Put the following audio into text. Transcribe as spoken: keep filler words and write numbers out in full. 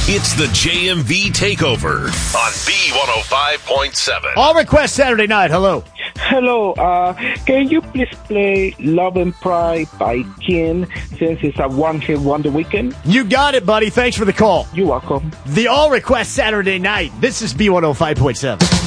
It's the J M V Takeover on B one oh five point seven. All Request Saturday night. Hello. Hello. Uh, can you please play Love and Pride by Kin since it's a one-hit wonder weekend? You got it, buddy. Thanks for the call. You're welcome. The All Request Saturday night. This is B one oh five point seven.